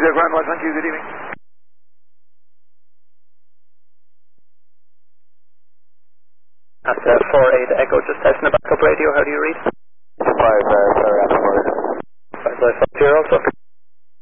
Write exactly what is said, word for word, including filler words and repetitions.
Zero Ground one, thank you, good evening. That's uh, four eight Echo, just testing the backup radio, how do you read? five, uh, sorry, I'm sorry. five five five zero, so.